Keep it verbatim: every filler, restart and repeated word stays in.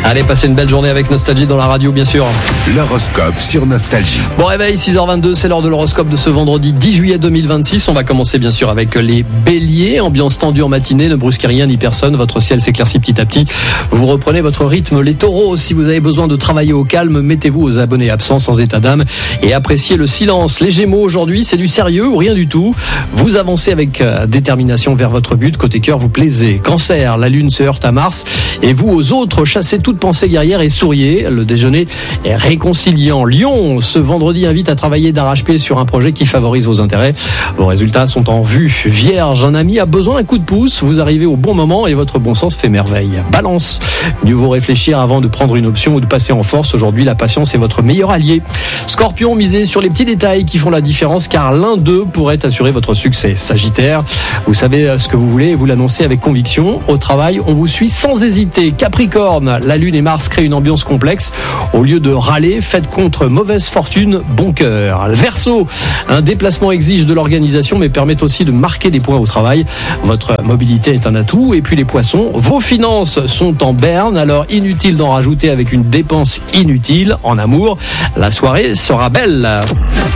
Allez, passez une belle journée avec Nostalgie dans la radio, bien sûr. L'horoscope sur Nostalgie. Bon réveil, six heures vingt-deux, c'est l'heure de l'horoscope de ce vendredi dix juillet deux mille vingt-six. On va commencer bien sûr avec les béliers. Ambiance tendue en matinée, ne brusquez rien ni personne. Votre ciel s'éclaircit petit à petit. Vous reprenez votre rythme. Les taureaux, si vous avez besoin de travailler au calme, mettez-vous aux abonnés absents sans état d'âme et appréciez le silence. Les gémeaux, aujourd'hui, c'est du sérieux ou rien du tout. Vous avancez avec détermination vers votre but. Côté cœur, vous plaisez. Cancer, la lune se heurte à Mars et vous aux autres, chassez toute pensée guerrière et souriez. Le déjeuner est réconciliant. Lion, ce vendredi invite à travailler d'arrache-pied sur un projet qui favorise vos intérêts. Vos résultats sont en vue. Vierge, un ami a besoin d'un coup de pouce. Vous arrivez au bon moment et votre bon sens fait merveille. Balance, mieux vaut réfléchir avant de prendre une option ou de passer en force. Aujourd'hui, la patience est votre meilleur allié. Scorpion, misez sur les petits détails qui font la différence car l'un d'eux pourrait assurer votre succès. Sagittaire, vous savez ce que vous voulez et vous l'annoncez avec conviction. Au travail, on vous suit sans hésiter. Capricorne, la lune et Mars créent une ambiance complexe. Au lieu de râler, faites contre mauvaise fortune, bon cœur. Verseau, un déplacement exige de l'organisation mais permet aussi de marquer des points au travail. Votre mobilité est un atout. Et puis les poissons, vos finances sont en berne, alors inutile d'en rajouter avec une dépense inutile. En amour, la soirée sera belle.